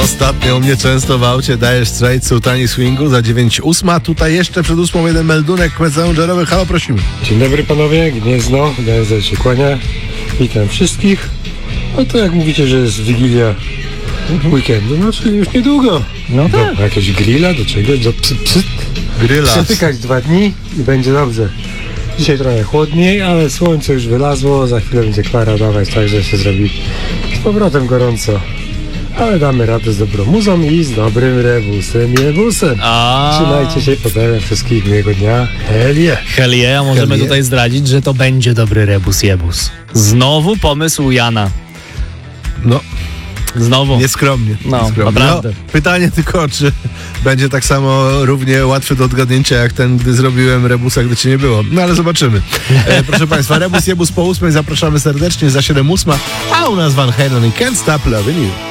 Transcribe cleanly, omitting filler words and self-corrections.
Ostatnio u mnie często w aucie dajesz straight Sultani Swingu za 9,8. Tutaj jeszcze przed 8 jeden meldunek messengerowy. Halo, prosimy. Dzień dobry panowie, Gniezno, DSZ się kłania. Witam wszystkich. No to jak mówicie, że jest Wigilia weekendu, no czyli już niedługo. No tak. Do jakiegoś grilla, do czego? Do Gryla. przetykać 2 dni i będzie dobrze. Dzisiaj trochę chłodniej, ale słońce już wylazło, za chwilę będzie klara dawać, tak że się zrobi z powrotem gorąco. Ale damy radę z dobrą muzą i z dobrym jebusem. Trzymajcie się, pozdrawiam wszystkich, miłego dnia. Hell yeah, możemy Hell yeah. tutaj zdradzić, że to będzie dobry rebus-jebus. Znowu pomysł Jana. No, Znowu. nieskromnie. No, nieskromnie. naprawdę. Pytanie tylko, czy będzie tak samo równie łatwy do odgadnięcia, jak ten, gdy zrobiłem rebusa, gdy cię nie było. No ale zobaczymy. Proszę Państwa, rebus jebus po 8. Zapraszamy serdecznie za 7:08. A u nas Van Halen i Can't Stop Loving You.